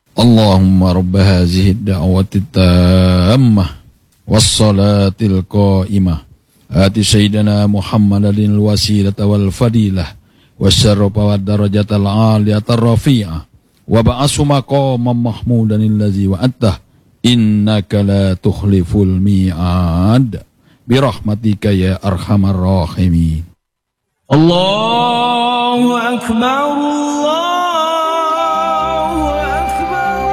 اللهم رب هذه الدعوة التامة والصلاة القائمة آت سيدنا محمد الوسيلة والفضيلة والشرف والدرجة العالية الرفيعة وبعث مقاما محمودا الذي وعدته إنك لا تخلف الميعاد برحمتك يا أرحم الراحمين. الله أكبر الله